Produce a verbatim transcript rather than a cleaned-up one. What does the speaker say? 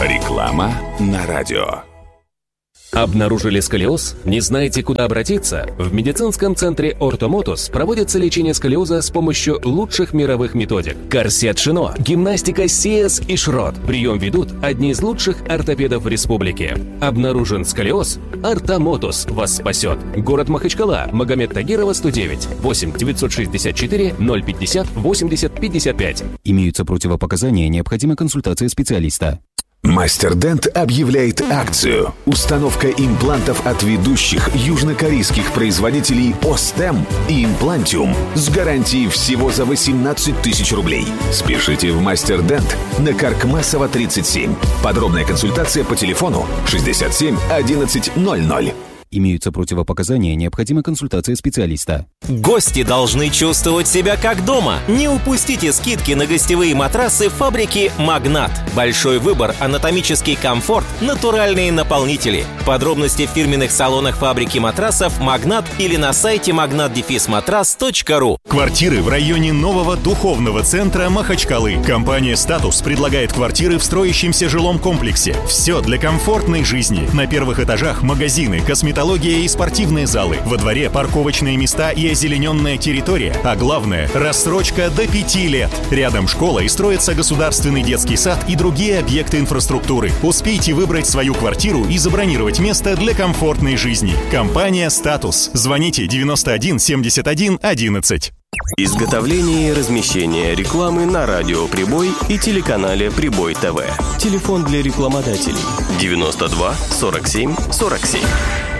Реклама на радио. Обнаружили сколиоз? Не знаете, куда обратиться? В медицинском центре «Ортомотус» проводится лечение сколиоза с помощью лучших мировых методик. Корсет Шино, гимнастика Сиэс и Шрот. Прием ведут одни из лучших ортопедов в республике. Обнаружен сколиоз? «Ортомотус» вас спасет. Город Махачкала, Магомед Тагирова, сто девять, восемь девятьсот шестьдесят четыре ноль пятьдесят восемьдесят пятьдесят пять. Имеются противопоказания, необходима консультация специалиста. Мастер-Дент объявляет акцию. Установка имплантов от ведущих южнокорейских производителей Остем и Имплантиум с гарантией всего за восемнадцать тысяч рублей. Спешите в Мастер-Дент на Каркмасова, тридцать семь. Подробная консультация по телефону шестьдесят семь одиннадцать ноль ноль. Имеются противопоказания, необходима консультация специалиста. Гости должны чувствовать себя как дома. Не упустите скидки на гостевые матрасы фабрики «Магнат». Большой выбор, анатомический комфорт, натуральные наполнители. Подробности в фирменных салонах фабрики матрасов «Магнат» или на сайте магнат дефис матрас точка ру. Квартиры в районе нового духовного центра Махачкалы. Компания «Статус» предлагает квартиры в строящемся жилом комплексе. Все для комфортной жизни. На первых этажах магазины, косметология и спортивные залы. Во дворе парковочные места и озелененная территория. А главное, рассрочка до пяти лет. Рядом школа и строится государственный детский сад и другие объекты инфраструктуры. Успейте выбрать свою квартиру и забронировать место для комфортной жизни. Компания «Статус». Звоните девяносто один семьдесят один одиннадцать. Изготовление и размещение рекламы на радио «Прибой» и телеканале «Прибой ТВ». Телефон для рекламодателей девяносто два сорок семь сорок семь.